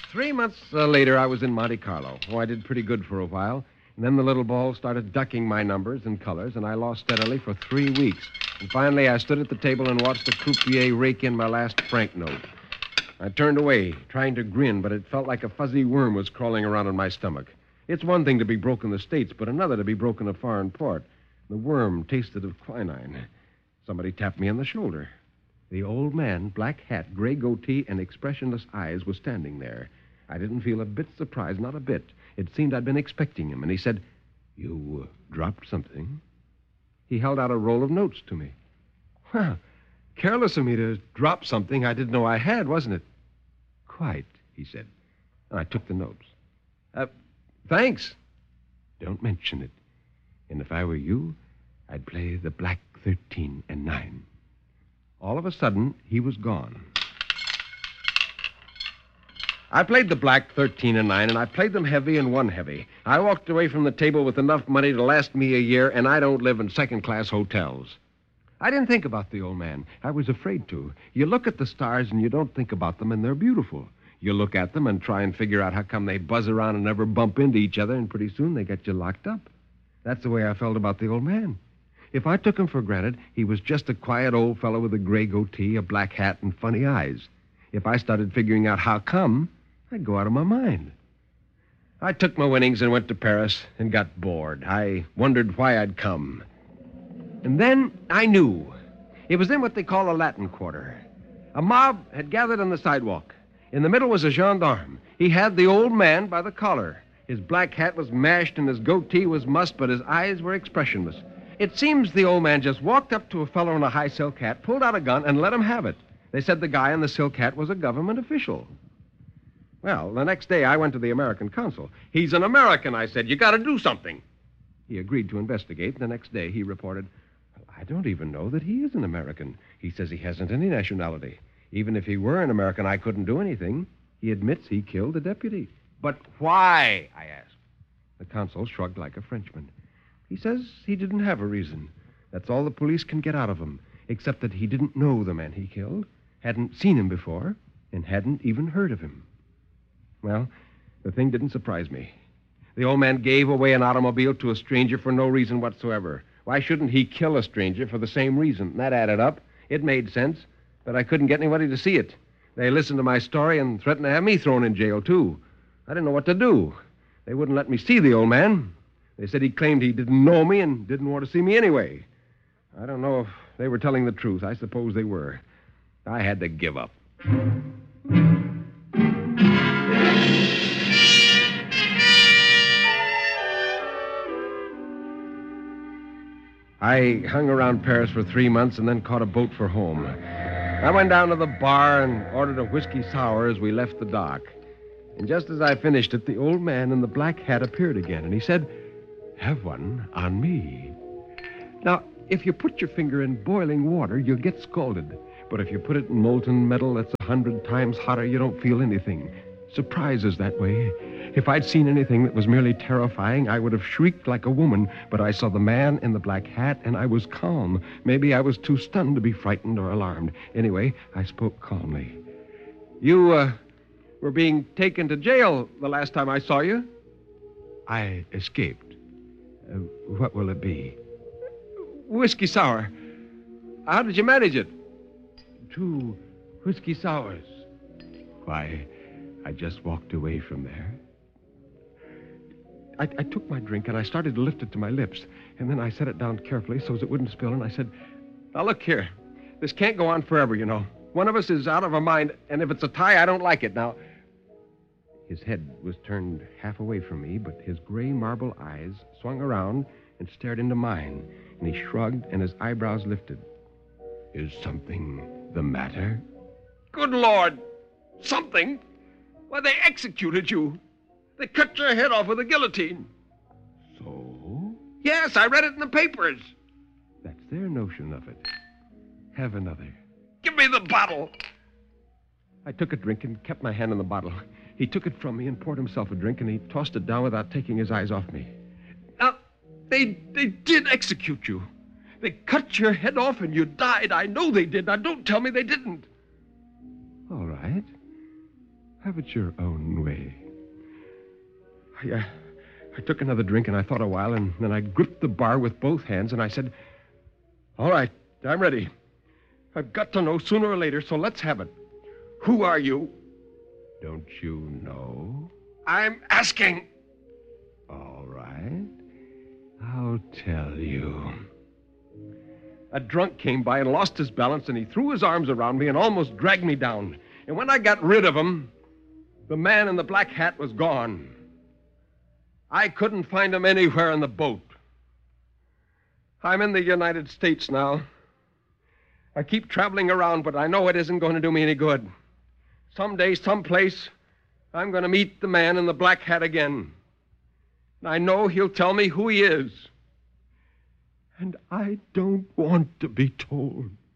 3 months later, I was in Monte Carlo. Oh, I did pretty good for a while. And then the little ball started ducking my numbers and colors, and I lost steadily for 3 weeks. And finally, I stood at the table and watched the croupier rake in my last franc note. I turned away, trying to grin, but it felt like a fuzzy worm was crawling around in my stomach. It's one thing to be broke in the States, but another to be broke in a foreign port. The worm tasted of quinine. Somebody tapped me on the shoulder. The old man, black hat, gray goatee, and expressionless eyes, was standing there. I didn't feel a bit surprised, not a bit. It seemed I'd been expecting him, and he said, "You dropped something?" He held out a roll of notes to me. Well, careless of me to drop something I didn't know I had, wasn't it? Quite, he said. I took the notes. Thanks. Don't mention it. And if I were you, I'd play the Black 13 and 9. All of a sudden, he was gone. I played the Black 13 and 9, and I played them heavy and won heavy. I walked away from the table with enough money to last me a year, and I don't live in second-class hotels. I didn't think about the old man. I was afraid to. You look at the stars and you don't think about them, and they're beautiful. You look at them and try and figure out how come they buzz around and never bump into each other, and pretty soon they get you locked up. That's the way I felt about the old man. If I took him for granted, he was just a quiet old fellow with a gray goatee, a black hat, and funny eyes. If I started figuring out how come, I'd go out of my mind. I took my winnings and went to Paris and got bored. I wondered why I'd come. And then I knew. It was in what they call a Latin Quarter. A mob had gathered on the sidewalk. In the middle was a gendarme. He had the old man by the collar. His black hat was mashed and his goatee was mussed, but his eyes were expressionless. It seems the old man just walked up to a fellow in a high silk hat, pulled out a gun, and let him have it. They said the guy in the silk hat was a government official. Well, the next day I went to the American consul. "He's an American," I said. "You got to do something." He agreed to investigate, and the next day he reported, "I don't even know that he is an American. He says he hasn't any nationality. Even if he were an American, I couldn't do anything. He admits he killed a deputy." "But why?" I asked. The consul shrugged like a Frenchman. He says he didn't have a reason. That's all the police can get out of him, except that he didn't know the man he killed, hadn't seen him before, and hadn't even heard of him. Well, the thing didn't surprise me. The old man gave away an automobile to a stranger for no reason whatsoever. Why shouldn't he kill a stranger for the same reason? That added up. It made sense, but I couldn't get anybody to see it. They listened to my story and threatened to have me thrown in jail, too. I didn't know what to do. They wouldn't let me see the old man. They said he claimed he didn't know me and didn't want to see me anyway. I don't know if they were telling the truth. I suppose they were. I had to give up. I hung around Paris for 3 months and then caught a boat for home. I went down to the bar and ordered a whiskey sour as we left the dock. And just as I finished it, the old man in the black hat appeared again, and he said, "Have one on me." Now, if you put your finger in boiling water, you'll get scalded. But if you put it in molten metal that's 100 times hotter, you don't feel anything. Surprise is that way. If I'd seen anything that was merely terrifying, I would have shrieked like a woman. But I saw the man in the black hat, and I was calm. Maybe I was too stunned to be frightened or alarmed. Anyway, I spoke calmly. "You, were being taken to jail the last time I saw you?" "I escaped. What will it be?" "Whiskey sour. How did you manage it?" "2 whiskey sours. Why, I just walked away from there." I took my drink, and I started to lift it to my lips. And then I set it down carefully so as it wouldn't spill, and I said, "Now, look here. This can't go on forever, you know. One of us is out of our mind, and if it's a tie, I don't like it. Now..." His head was turned half away from me, but his gray marble eyes swung around and stared into mine, and he shrugged, and his eyebrows lifted. "Is something the matter?" "Good Lord! Something? Why, they executed you. They cut your head off with a guillotine." So? "Yes, I read it in the papers." That's their notion of it. Have another. "Give me the bottle." I took a drink and kept my hand on the bottle. He took it from me and poured himself a drink, and he tossed it down without taking his eyes off me. "Now, they did execute you. They cut your head off and you died. I know they did. Now, don't tell me they didn't." All right. Have it your own way. I took another drink, and I thought a while, and then I gripped the bar with both hands, and I said, all right, I'm ready. I've got to know sooner or later, so let's have it. Who are you? Don't you know? I'm asking. All right. I'll tell you. A drunk came by and lost his balance, and he threw his arms around me and almost dragged me down. And when I got rid of him, the man in the black hat was gone. I couldn't find him anywhere in the boat. I'm in the United States now. I keep traveling around, but I know it isn't going to do me any good. Someday, someplace, I'm going to meet the man in the black hat again. And I know he'll tell me who he is. And I don't want to be told.